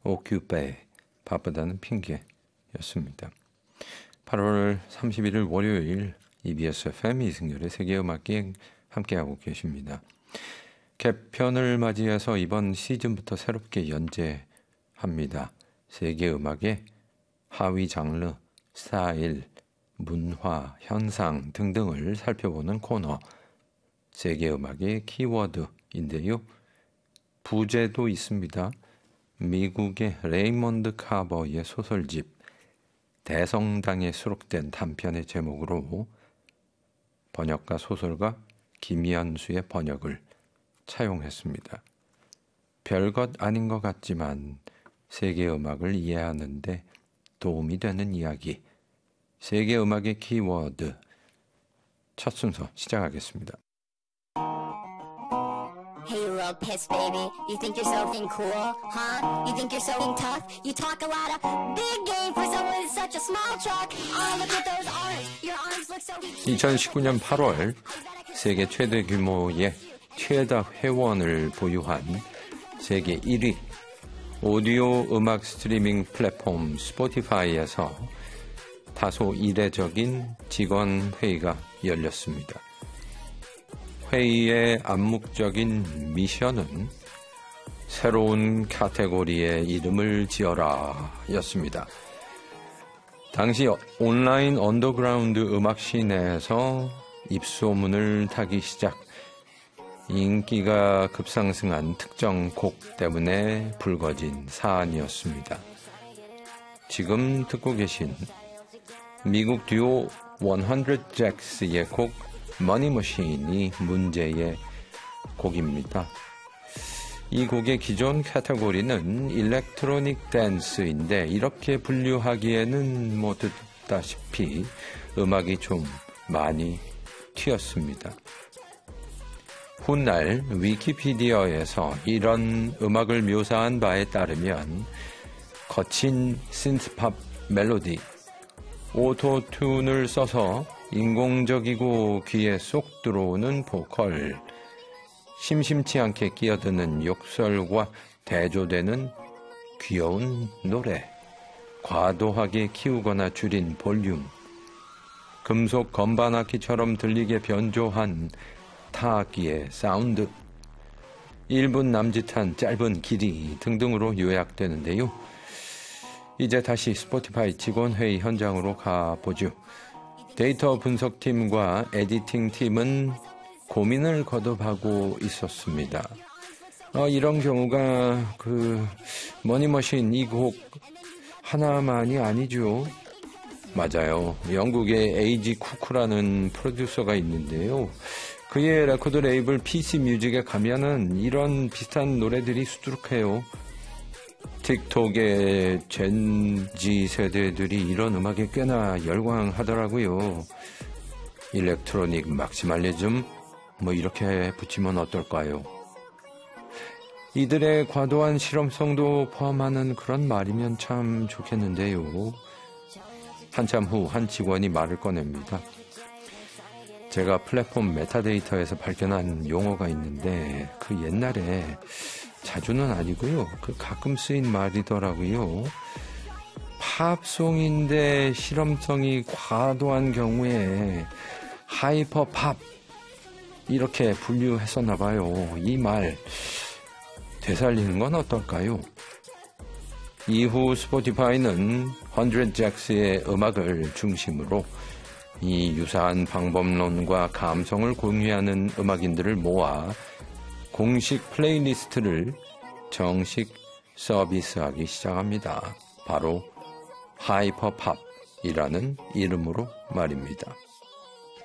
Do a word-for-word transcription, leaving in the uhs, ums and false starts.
오큐페, 바쁘다는 핑계였습니다. 팔월 삼십일일 월요일 이비에스 에프엠 이승열의 세계음악기행 함께하고 계십니다. 개편을 맞이해서 이번 시즌부터 새롭게 연재합니다. 세계음악의 하위 장르, 스타일, 문화, 현상 등등을 살펴보는 코너 세계음악의 키워드인데요. 부제도 있습니다. 미국의 레이먼드 카버의 소설집 대성당에 수록된 단편의 제목으로 번역가 소설가 김연수의 번역을 차용했습니다. 별것 아닌 것 같지만 세계음악을 이해하는 데 도움이 되는 이야기, 세계음악의 키워드 첫 순서 시작하겠습니다. Hey, you real piss, baby. You think you're so fucking cool, huh? You think you're so fucking tough? You talk a lot of big game for someone with such a small truck. Oh, look at those arms. Your arms look so cute. 이천십구년 팔월 세계 최대 규모의 최다 회원을 보유한 세계 일 위 오디오 음악 스트리밍 플랫폼 스포티파이에서 다소 이례적인 직원 회의가 열렸습니다. 회의의 암묵적인 미션은 새로운 카테고리의 이름을 지어라 였습니다. 당시 온라인 언더그라운드 음악 씬에서 입소문을 타기 시작, 인기가 급상승한 특정 곡 때문에 불거진 사안이었습니다. 지금 듣고 계신 미국 듀오 백 잭스의 곡 머니 머신이 문제의 곡입니다. 이 곡의 기존 카테고리는 일렉트로닉 댄스인데 이렇게 분류하기에는 뭐 듣다시피 음악이 좀 많이 튀었습니다. 훗날 위키피디아에서 이런 음악을 묘사한 바에 따르면 거친 신스팝 멜로디, 오토튠을 써서 인공적이고 귀에 쏙 들어오는 보컬, 심심치 않게 끼어드는 욕설과 대조되는 귀여운 노래, 과도하게 키우거나 줄인 볼륨, 금속 건반악기처럼 들리게 변조한 타악기의 사운드, 일 분 남짓한 짧은 길이 등등으로 요약되는데요. 이제 다시 스포티파이 직원회의 현장으로 가보죠. 데이터 분석팀과 에디팅팀은 고민을 거듭하고 있었습니다. 어, 이런 경우가 그 머니머신 이 곡 하나만이 아니죠. 맞아요. 영국의 에이지 쿠크라는 프로듀서가 있는데요. 그의 레코드 레이블 피씨 뮤직에 가면은 이런 비슷한 노래들이 수두룩해요. 틱톡의 젠지 세대들이 이런 음악에 꽤나 열광하더라고요. 일렉트로닉 막시말리즘 뭐 이렇게 붙이면 어떨까요? 이들의 과도한 실험성도 포함하는 그런 말이면 참 좋겠는데요. 한참 후 한 직원이 말을 꺼냅니다. 제가 플랫폼 메타데이터에서 발견한 용어가 있는데 그 옛날에 자주는 아니고요. 그 가끔 쓰인 말이더라고요. 팝송인데 실험성이 과도한 경우에 하이퍼 팝 이렇게 분류했었나 봐요. 이 말 되살리는 건 어떨까요? 이후 스포티파이는 백 잭스의 음악을 중심으로 이 유사한 방법론과 감성을 공유하는 음악인들을 모아 공식 플레이리스트를 정식 서비스하기 시작합니다. 바로 하이퍼팝이라는 이름으로 말입니다.